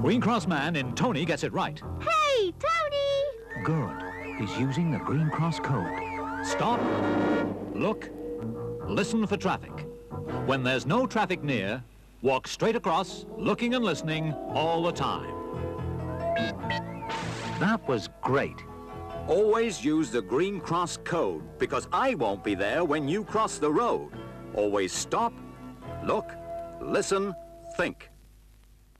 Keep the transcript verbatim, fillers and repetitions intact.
Green Cross Man in Tony gets it right. Hey, Tony! Good. He's using the Green Cross code. Stop, look, listen for traffic. When there's no traffic near, walk straight across, looking and listening all the time. That was great. Always use the Green Cross code, because I won't be there when you cross the road. Always stop, look, listen, think.